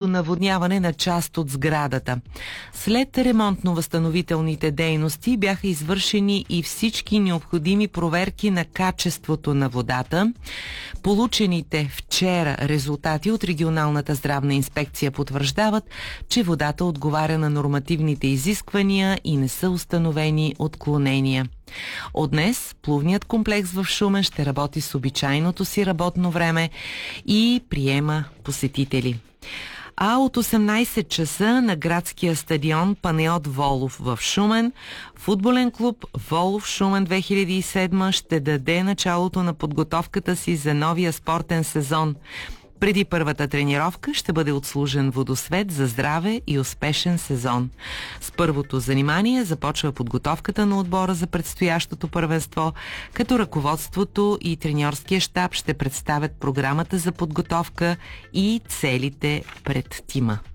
наводняване на част от сградата. След ремонтно-възстановителните дейности бяха извършени и всички необходими проверки на качеството на водата. Получените вчера резултати от регионалната здравна инспекция потвърждават, че водата отговаря на нормативните изисквания и не са установени отклонения. От днес плувният комплекс в Шумен ще работи с обичайното си работно време и приема посетители. А от 18 часа на градския стадион Панайот Волов в Шумен, футболен клуб Волов Шумен 2007 ще даде началото на подготовката си за новия спортен сезон. Преди първата тренировка ще бъде отслужен водосвет за здраве и успешен сезон. С първото занимание започва подготовката на отбора за предстоящото първенство, като ръководството и треньорския щаб ще представят програмата за подготовка и целите пред тима.